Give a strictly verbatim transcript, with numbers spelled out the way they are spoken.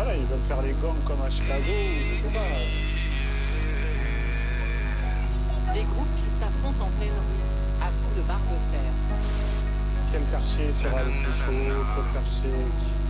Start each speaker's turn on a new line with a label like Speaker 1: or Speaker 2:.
Speaker 1: Voilà, ils veulent faire les gangs comme à Chicago, ou je sais pas.
Speaker 2: Des groupes qui s'affrontent en pleine rue, à coups de barre de fer.
Speaker 1: Quel quartier sera le plus chaud, quel quartier...